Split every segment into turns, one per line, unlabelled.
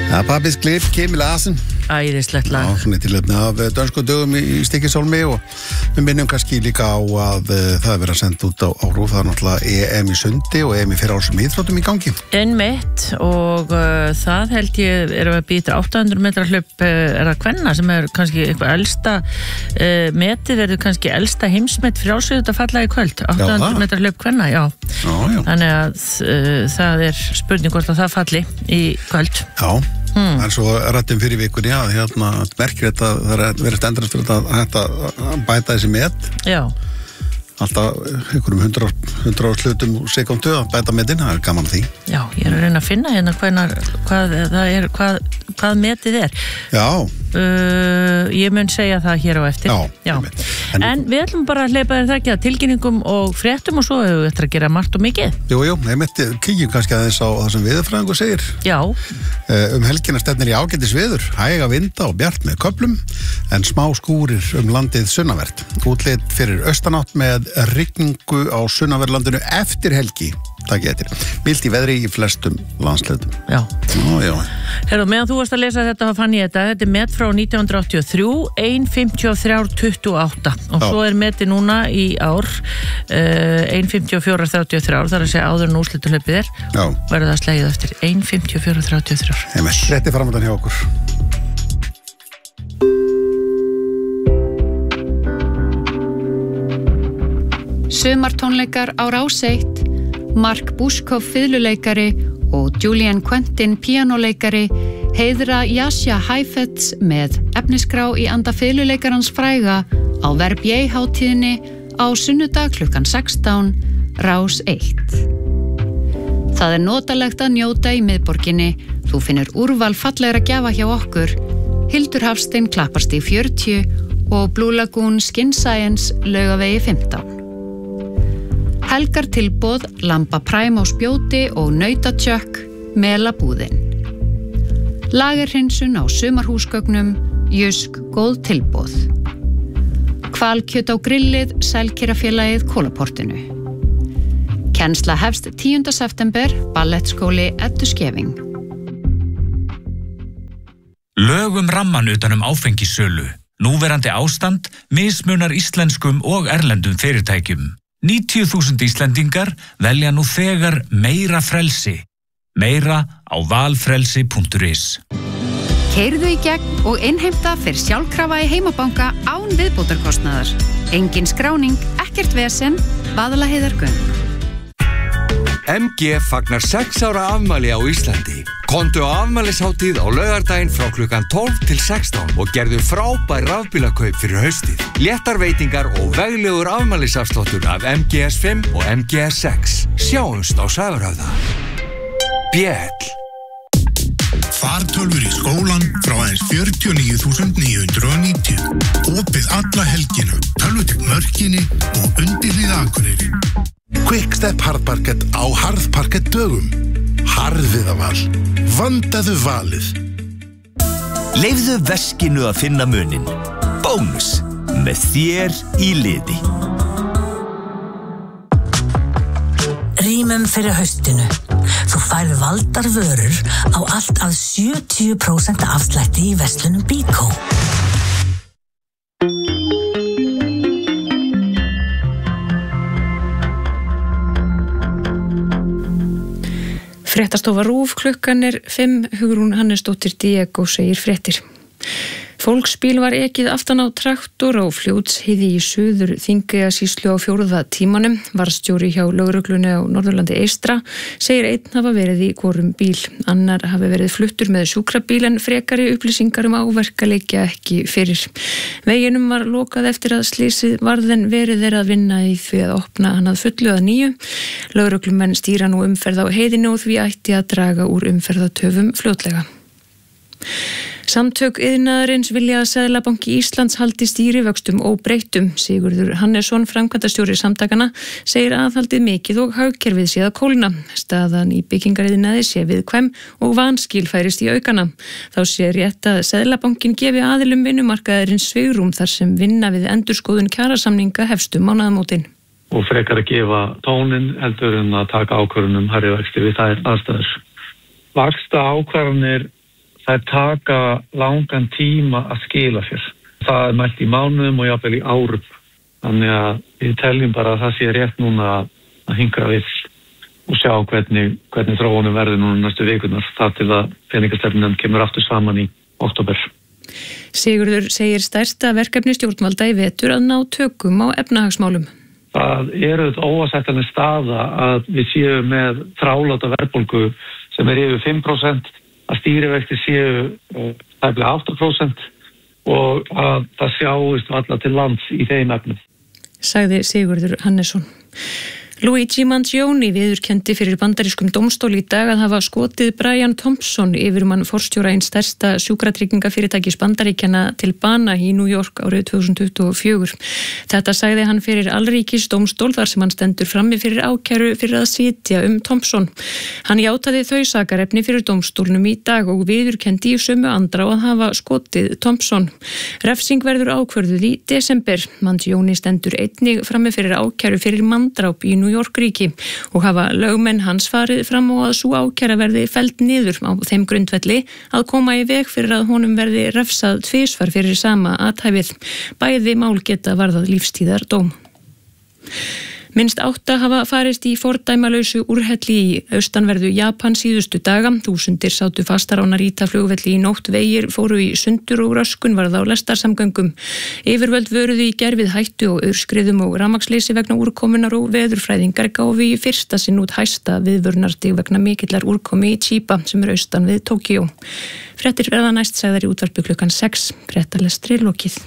Ja, Pappis Klipp, Kim Larsen.
Æðislegt lag.
Já, svona tilefni af dönsku dögum í Stykkishólmi og við minnum kannski líka á að það er verið að senda út á RÚV. Það er náttúrulega EM í sundi og EM í frjálsum íþróttum í gangi.
Einmitt og það held ég erum við að býta 800 metra hlaup það kvenna sem kannski eitthvað elsta metið verður kannski elsta heimsmet frjálsíþrótta falla í kvöld 800 metra hlaup kvenna, já. Þannig að það spurning hvort að það falli í kvöld.
Já. Það er svo rættum fyrir vikunni að merkir þetta, það er verið stendrast fyrir að bæta þessi met. Já. Alltaf einhverjum 100 slutum sekundu að bæta metin, það er gaman því. Já, ég er að reyna að finna hérna hvað metið er. Já. Ég mun segja það hér á eftir. Já. En við ætlum bara að hleypa þér það ekki að tilkynningum og fréttum og svo hefur við eftir að gera margt og mikið. Jú, ég kíkjum kannski aðeins á það sem veðurfræðingur segir. Já. Helgina stefnir í ágætis veður, hæga vinda og bjart með köflum, en smá skúrir landið sunnanvert. Útlit fyrir austanátt með rigningu á sunnanverðlandinu eftir helgi. Takk ég eftir. Milt í veðri í flestum landshlutum. Já. Herru, meðan þú varst að lesa þetta fann ég þetta. Þetta er met frá 1983, 1.53.28 og svo er meti núna í ár 1.54.33, þar að segja áður en úrslitahlaupið er. Já. Verður það slegið eftir 1.54.33. Rétti framöndan hjá okkur.
Sumartónleikar á Rás 1, Mark Bushkov fiðluleikari og Julian Quentin píanóleikari heiðra Jasja Heifetz með efnisgrá í anda fiðluleikarans fræga á Verbier-hátíðinni á sunnudag klukkan 16, Rás 1. Það er notalegt að njóta í miðborginni, þú finnur úrval fallegra gjafa hjá okkur, Hildur Hafstein Klapparstíg 40 og Blue Lagoon Skin Science Laugavegi 15. Helgar tilboð, Lamba Prime á spjóti og nautatjökk, Melabúðin. Lagerhreinsun á sumarhúsgögnum, Jysk góð tilboð. Hvalkjöt á grillið, Sælkerafélagið Kólaportinu. Kennsla hefst 10. september, ballettskóli Eddu Skeving.
Lögum ramman utan áfengissölu. Núverandi ástand mismunar íslenskum og erlendum fyrirtækjum. 90.000 Íslendingar velja nú þegar meira frelsi. Meira á valfrelsi.is.
Keyrðu í gegn og innheimta fyrir sjálfkrafa í heimabanka án viðbótarkostnaðar. Engin skráning, ekkert vesen, Vaðlaheiðargöng.
MG fagnar 6 ára afmæli á Íslandi. Komdu á afmælishátíð á laugardaginn frá klukkan 12 til 16 og gerðu frábær rafbílakaup fyrir haustið. Léttar veitingar og veglegur afmælisafsláttur af MGS5 og MGS6. Sjáumst á Sævarhöfða. BL.
Fartölvur í skólan frá aðeins 49.990. Opið alla helgina, tölvutekk Mörkinni og undirhlið Akureyri.
Quickstep harðparkett á harðparkett dögum. Harðviðaval. Vandaðu valið.
Leyfðu veskinu að finna munin. Bónus. Með þér í liði.
Rýmum fyrir haustinu. Þú færð valdar vörur á allt að 70% afslætti í verslunum Bíkó.
Fréttastofa RÚV, klukkan er 5, Hugrún Hannesdóttir Diego segir fréttir. Fólksbíl var ekið aftan á traktor á Fljótsheiði í Suður Þingeyjasýslu á 4. tímanum. Varðstjóri hjá lögreglunni á Norðurlandi eystra segir einn hafa verið í hvorum bíl. Annar hafi verið fluttur með sjúkrabíl en frekari upplýsingar áverka liggja ekki fyrir. Veginum var lokað eftir að slysið varð en verið að vinna í því að opna hann að fullu að nýju. Lögreglumenn stýra nú umferð á heiðinu og því ætti að draga úr umferðatöfum fljótlega. Samtök iðnaðarins vilja að Seðlabanki Íslands haldi stýrivöxtum óbreyttum. Sigurður Hannesson, framkvæmdastjóri samtakana, segir aðhaldið mikið og hagkerfið sé að kólna. Staðan í byggingariðnaði sé viðkvæm og vanskil færist í aukana. Þá sé rétt að Seðlabankinn gefi aðilum vinnumarkaðarins svigrúm þar sem vinna við endurskoðun kjarasamninga hefst mánaðamótin.
Og frekar að gefa tónin heldur en að taka ákvörðun hærri vexti við þær aðstæður. Vaxta ákvarðanir þær taka langan tíma að skila sér. Það mælt í mánuðum og jafnvel í árum. Þannig að við teljum bara að það sé rétt núna að hinkra við og sjá hvernig þróunum verður núna næstu vikunar. Það til að peningastefnunefnd kemur aftur saman í október.
Sigurður segir stærsta verkefni stjórnvalda í vetur að ná tökum á efnahagsmálum.
Það þetta óásættanleg staða að við séum með þráláta verðbólgu sem yfir 5%, að stýrivextir séu tæplega 8% og að það sjáist alla til lands í þeim efnum.
Sagði Sigurður Hannesson. Luigi Mangione viðurkenndi fyrir bandarískum dómstóli í dag að hafa skotið Brian Thompson yfirmann forstjóra eins stærsta sjúkratryggingafyrirtækis Bandaríkjanna til bana í New York árið 2024. Þetta sagði hann fyrir allríkis dómstól þar sem hann stendur frammi fyrir ákæru fyrir að sitja Thompson. Hann játaði þau sakarefni fyrir dómstólnum í dag og viðurkenndi í sömu andrá að hafa skotið Thompson. Refsing verður ákvörðuð í desember. Mangione stendur einnig frammi fyrir ákæru fyrir manndráp í New York ríki og hafa lögmenn hans farið fram á að sú ákæra verði felld niður á þeim grundvelli að koma í veg fyrir að honum verði refsað tvisvar fyrir sama athæfið. Bæði mál geta varðað lífstíðardóm. Minnst 8 hafa farist í fordæmalausu úrhelli í austanverðu Japan síðustu daga. Þúsundir sátu fastar á Narita flugvelli í nótt, vegir fóru í sundur og röskun varð á lestarsamgöngum. Yfirvöld vöruðu í gerð við hættu og aurskriðum og rafmagnsleysi vegna úrkomunar og veðurfræðingar gáfu í fyrsta sinn út hæsta viðvörunarstig vegna mikillar úrkomu í Chiba sem austan við Tókíó. Fréttir verða næst sagðar í útvarpi klukkan 6. Fréttalestri lokið.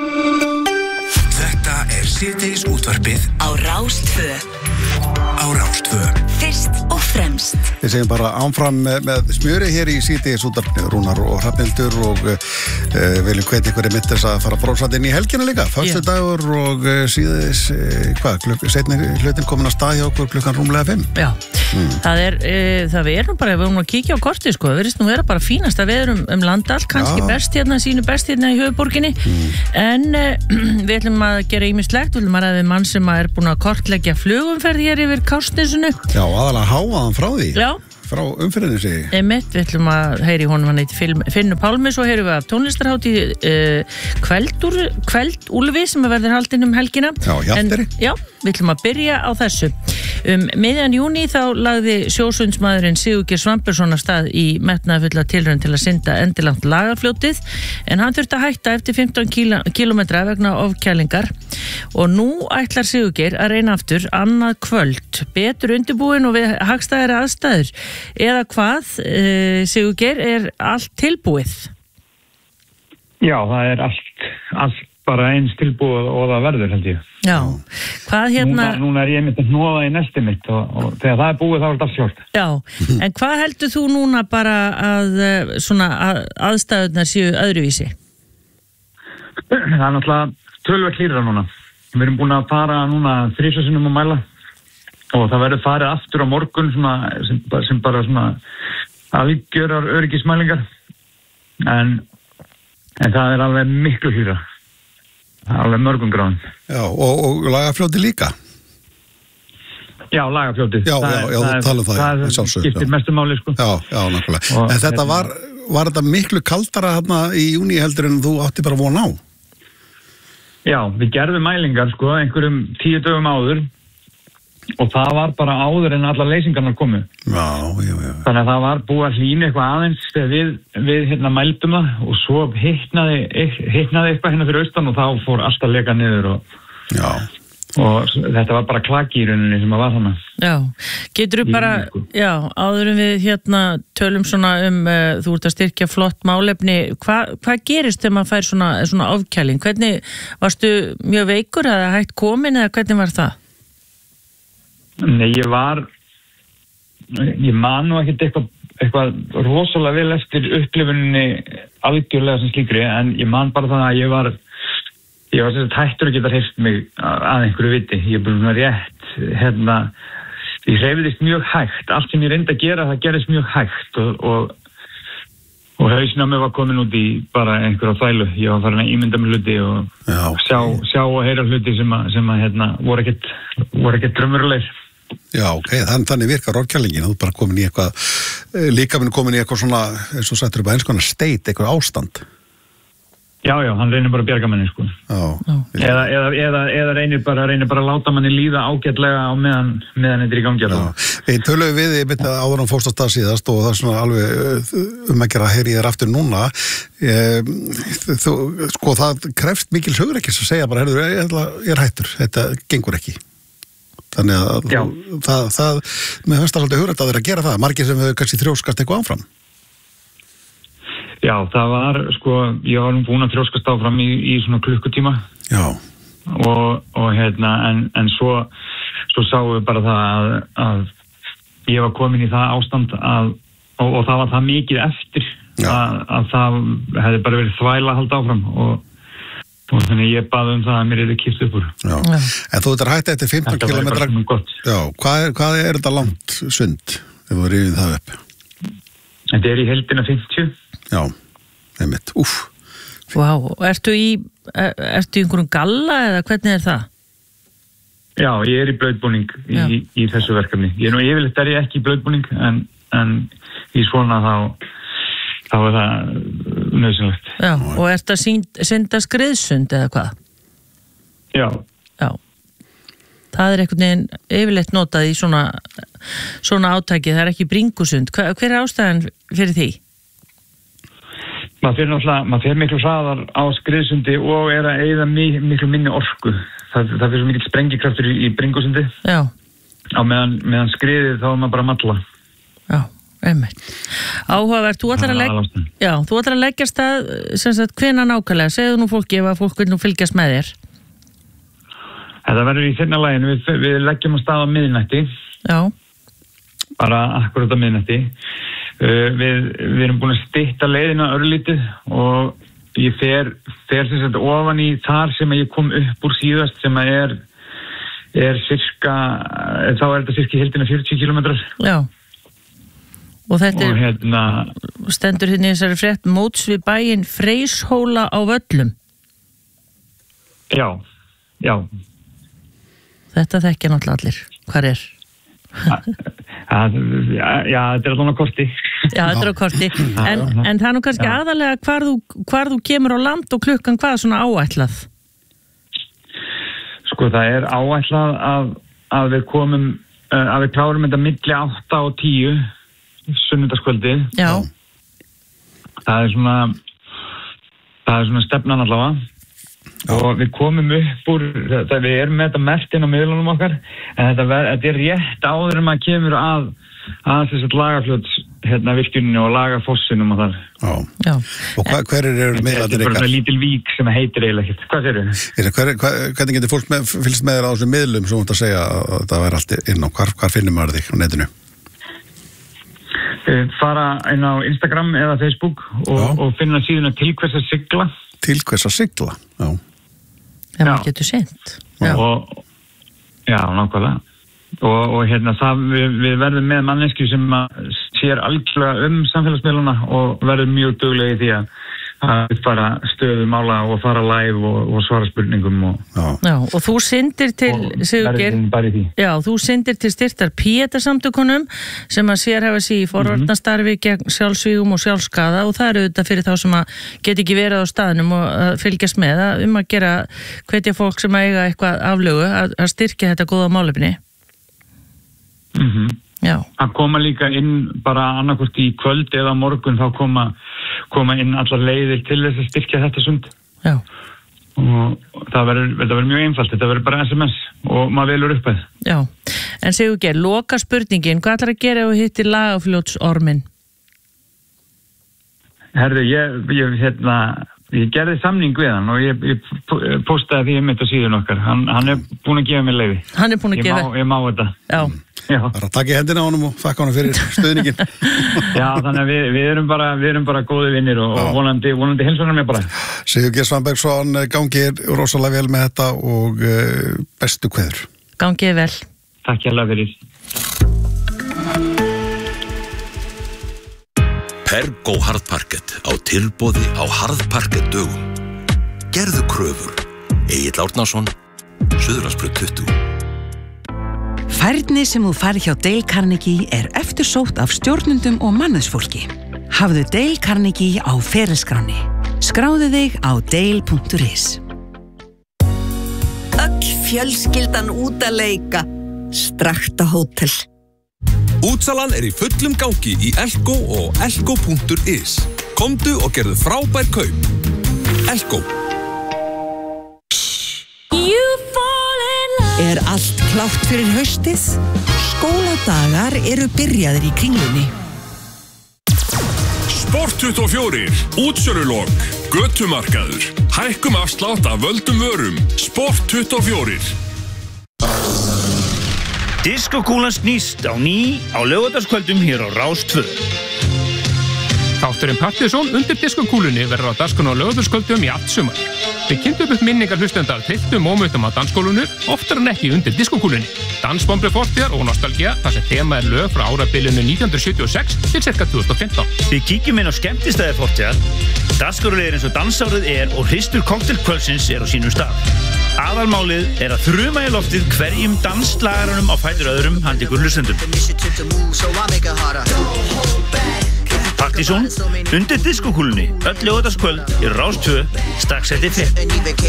Þetta síðdegis útvarpið á Rás 2. Á Rás 2. Fyrst og fremst.
Við segjum bara áfram með smjöri hér í síðdegis útvarpið, Rúnar og Hrafnhildur, og viljum hvetja ykkur mitt þess að fara brósat inn í helgina líka. Föstudagur og síðdegis, seinni hlutin komin að stað hjá okkur klukkan rúmlega 5.
Já, það er nú bara, við erum að kíkja á kortið sko, það verðist nú vera bara fínasta veður landa allt, kannski best hérna í höfuborginni, en við ætlum að gera ýmislegt, við ætlum að ræða við mann sem er búin að kortleggja flugumferð hér yfir Kársnesinu.
Já, aðalega háaðan frá því.
Já.
Frá umferðinu segi.
Við ætlum að heyri honum, hann heitir Finnur Pálmi, svo heyrum við af tónlistarhátíð Kveld Úlfi sem verður haldin helgina.
Já, hjarteri.
Já, við ætlum að byrja á þessu. Miðjan júní þá lagði sjósundsmaðurinn Sigurgeir Svambursson af stað í metnaðarfulla tilraun til að synda endilangt Lagarfljótið, en hann þurfti að hætta eftir 15 kílómetra vegna ofkælingar og nú ætlar Sigurgeir að reyna aftur annað kvöld, betur undirbúin og við hagstæðari aðstæður. Eða hvað, Sigurgeir, allt tilbúið?
Já, það allt bara eins tilbúið og það verður, held ég.
Já, hvað hérna...
Núna ég myndi að hnoða í nesti mitt og þegar það búið þá þetta allt sjálft.
Já, en hvað heldur þú núna bara að aðstæðurnar séu öðruvísi?
Það náttúrulega töluvert hlýrra núna. Við erum búin að fara núna 3 sinnum að mæla og það verður farið aftur á morgun sem bara algjörar öryggismælingar, en það er alveg miklu hlýrra. Alveg mörgum gráðum.
Já, og Lagarfljóti líka?
Já, Lagarfljóti.
Já, þú tala um það.
Það skiptir mestu máli, sko.
Já, nákvæmlega. En þetta var þetta miklu kaldara hérna í júní heldur en þú átti bara von á?
Já, við gerðum mælingar, sko, einhverjum 10 dögum áður og það var bara áður en allar leysingarnar komu.
Já.
Þannig að það var búið að hlýna eitthvað aðeins þegar við mældum það og svo hitnaði eitthvað hérna fyrir austan og þá fór allt að leka niður og þetta var bara klaki í rauninni sem að var þannig.
Já, geturðu bara, já, áður en við tölum svona þú ert að styrkja flott málefni, hvað gerist þegar maður fær svona ofkæling? Hvernig, varstu mjög veikur eða hægt komin eða hvernig var það?
Nei, ég man nú ekkert eitthvað rosalega vel eftir upplifuninni algjörlega sem slíkri, en ég man bara það að ég var hættur að geta heyrt mig að einhverju viti. Ég er búin að rétt, ég hreyfðist mjög hægt, allt sem ég reyndi að gera, það gerist mjög hægt og hausinn á mig var komin út í bara einhverja þvælu. Ég var farin að ímynda með hluti og sjá og heyra hluti sem voru ekkert draumverulegir.
Já, ok, þannig virkar orðkjælingin, þú bara komin í eitthvað, líka minn komin í eitthvað svona, eins og sættur upp að einskona state, eitthvað ástand.
Já, hann reynir bara að bjarga manni, sko. Eða reynir bara að láta manni líða ágætlega á meðan þetta er í gangi.
Við töluðum við, ég myndi að áður fórst á stað síðast og það er svona alveg að gera að heyri þér aftur núna. Sko, það krefst mikil hugrekkis að segja bara, ég er hættur, þetta gengur ekki. Þannig að það með höfst alltaf hugrætt að vera að gera það. Margir sem hefur kannski þrjóskast eitthvað áfram.
Já, það var, sko, ég var búin að þrjóskast áfram í svona klukkutíma.
Já.
En svo sáum við bara það að ég var komin í það ástand og það var það mikið eftir að það hefði bara verið þvæla að halda áfram og þannig ég baði það að mér kippt upp úr.
Já. En þú ert hætti eftir 15 kilometra. Já, hvað er þetta langt sund ef þú rifið það upp?
Þetta er í heildina 50.
Já, einmitt,
Vá, og ertu í einhverjum galla eða hvernig er það?
Já, ég er í blauðbúning í þessu verkefni. Yfirleitt er ég ekki í blauðbúning en í svona þá er það nauðsynlegt.
Já, og ertu að synda skriðsund eða hvað?
Já.
Það er einhvern veginn yfirleitt notað í svona átaki, það er ekki bringusund. Hver er ástæðan fyrir því?
Maður fer miklu hraðar á skriðsundi og er að eyða miklu minni orku. Það fyrir svo mikill sprengikraftur í bringusundi.
Já.
Á meðan skriðið þá er maður bara að malla.
Já, einmitt. Áhugavert, þú ætlar að leggja stað, sem sagt, hvenær nákvæmlega? Segðu nú fólki ef að fólk vil nú fylgjast með þér.
Þetta verður í seinna laginu, við leggjum að stað á miðnætti.
Já.
Bara akkurat á miðnætti. Við erum búin að stytta leiðina örlítið og ég fer sem sagt ofan í þar sem ég kom upp úr síðast sem er cirka, þá er þetta cirka heildina 40 kilometrar.
Já. Og þetta stendur hérna í þessari frétt móts við bæinn Freyshóla á Völlum.
Já. Þetta
þekkja náttúrulega allir. Hvar er?
Já, þetta er alveg á korti.
Já, þetta er á korti. En það er nú kannski aðalega hvar þú kemur á land og klukkan hvað svona áætlað?
Sko, það er áætlað að við komum, að við klárum þetta milli 8 og 10 sunnudagskvöldið.
Já.
Það er svona stefnan allavega. Og við komum upp úr þetta, við erum með þetta merkt inn á miðlunum okkar en þetta er rétt áður en maður kemur að þess að lagafljóts virkjuninu og lagafossinum og þar.
Já. Og hver eru miðlarnir ykkar?
Þetta er bara lítil vík sem heitir eiginlega ekkert. Hvað segir
þau? Hvernig getur fólk fylgst með þér á þessum miðlum sem þú ætti að segja að það væri allt inn á? Hvar finnum maður þig á netinu?
Fara inn á Instagram eða Facebook og finna síðuna Til hvers að sigla.
Til hvers að sigla, já.
Það maður getur sent.
Já, nákvæmlega. Og við verðum með manneski sem sér algjörlega samfélagsmiðluna og verðum mjög duglega í því að bara stöðu mála og fara live og svara spurningum.
Já, og þú syndir til þú syndir til styrktar Píeta-samtökunum sem að sérhæfa sig í forvarnastarfi gegn sjálfsvígum og sjálfskaða og það eru auðvitað fyrir þá sem að geta ekki verið á staðnum og að fylgjast með að að gera hvetja fólk sem að eiga eitthvað aflögu að styrkja þetta góða málefni. Já.
Að koma líka inn bara annarkvort í kvöld eða morgun þá koma inn allar leiðir til þess að styrkja þetta sund.
Já.
Og þetta verður mjög einfalt, þetta verður bara SMS og maður velur upp að.
Já, en Sigurgeir, loka spurningin, hvað ætlar að gera ef þú hittir lagafljótsorminn?
Herðu, ég gerði samning við hann og ég postaði því mitt á síðun okkar. Hann er búin að gefa mér leyfi.
Hann er búin að gefa.
Ég má þetta.
Já.
Bara takk í hendina á honum og þakka honum fyrir stuðningin.
Já, þannig að við erum bara góði vinnir og vonandi heilsar hann mér bara.
Sigurgeir Svanbergsson, gangið rosalega vel með þetta og bestu kveður.
Gangið vel.
Takk hérlega fyrir.
Pergo harðparkett á tilboði á harðparkett dögum. Gerðu kröfur. Egill Árnason, Suðurlandsbraut 20.
Færni sem þú færð hjá Dale Carnegie eftirsótt af stjórnendum og mannauðsfólki. Hafðu Dale Carnegie á ferilskráni. Skráðu þig á dale.is.
Öll fjölskyldan út að leika. Strakta hótel.
Útsalan í fullum gangi í Elko og elko.is. Komdu og gerðu frábær kaup. Elko.
Allt klárt fyrir haustið? Skóladagar eru byrjaðir í Kringlunni.
Sport 24, útsölulok, götumarkaður, hækkum afslátt af völdum vörum. Sport 24.
Diskokúlan snýst á ný á laugardagskvöldum hér á Rás 2.
Þátturinn Partiðsson undir diskokúlunni verður á dagskránni á laugardagskvöldum í allt sumar. Við kynntum upp minningar hlustenda af trilltum mómentum á dansskólinu, oftar en ekki undir diskokúlunni. Dansbombri fortíðar og nostalgía, þar sem þema lög frá árabilinu 1976 til ca. 2015.
Við kíkjum inn á skemmtistæði fortíðar. Dagskrárið eins og dansárið og hristur koktelkvöldsins á sínum stað. Aðalmálið að þruma í loftið hverjum danslagarunum á fætur öðrum handa ykkur hlustendum. Partiðsson undir diskokúlunni, öll laugardagskvöld í Rás 2, strax eftir 5.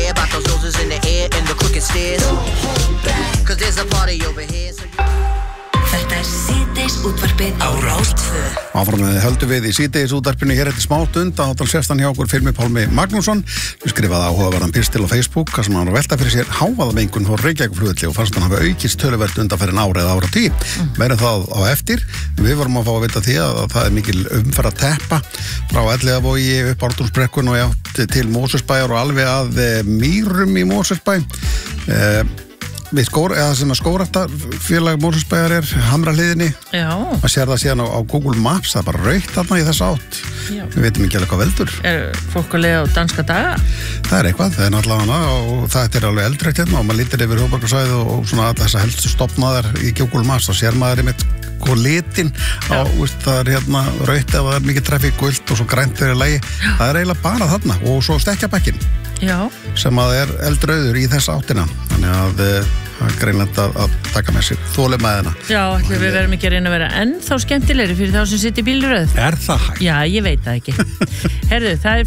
Þetta síðdeis útvarpið á Rás 2.
Áfram höldum við í síðdeis útvarpinu hér eftir smá stund að áttal sérstann hjá okkur Filmi Pálmi Magnússon. Við skrifaði áhugaverðan pistil á Facebook þar sem hann var að velta fyrir sér hávaðamengun frá Reykjavíkurflugvelli og fannst hann hafa aukist töluvert undanfarin ára eða áratugir. Meira það á eftir. Við vorum að fá að vita því að það mikil umferð að teppa frá Elliðavogi upp Ártúnsbrekkun og átt til Mosfellsbæjar og alveg að Mýrum í Mosfellsbæ. Við skógræktarfélag Mosfellsbæjar hamra hliðinni.
Já.
Maður sér það síðan á Google Maps, það bara rautt þarna í þessa átt. Já. Við veitum ekki alveg hvað veldur.
Fólk að leiða á danska daga?
Það eitthvað, það náttúrulega hana og það alveg eldrætt hérna og maður lítir yfir höfuðborgarsvæðið og svona þessa helstu stofnaðar í Google Maps og sér maður einmitt litin á, það hérna rautt ef það mikið trafík, gult og svo grænt þegar lægi. Það eiginlega bara þarna og svo stekkjabekkin.
Já.
Sem að eldrauður í þessa áttina. Þannig að það greinlegt að taka með sér þolinmæðina.
Já, allir við verum ekki að reyna að vera ennþá skemmtilegri fyrir þá sem sitt í bílröð.
Það hægt?
Já, ég veit það ekki. Herðu, það